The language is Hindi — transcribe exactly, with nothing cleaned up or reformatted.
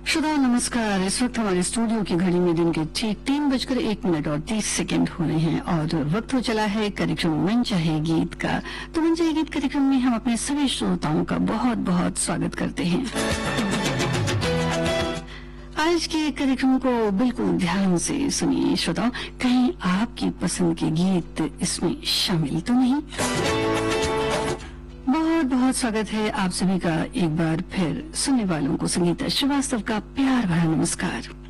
श्रोताओं नमस्कार। इस वक्त हमारे स्टूडियो की घड़ी में दिन के ठीक तीन बजकर एक मिनट और तीस सेकंड हो रहे हैं और वक्त हो चला है कार्यक्रम मन चाहे गीत का। तो मन चाहे गीत कार्यक्रम में हम अपने सभी श्रोताओं का बहुत बहुत स्वागत करते हैं। आज के कार्यक्रम को बिल्कुल ध्यान से सुनिए श्रोताओं, कहीं आपकी पसंद के गीत इसमें शामिल तो नहीं। बहुत बहुत स्वागत है आप सभी का एक बार फिर। सुनने वालों को संगीता श्रीवास्तव का प्यार भरा नमस्कार।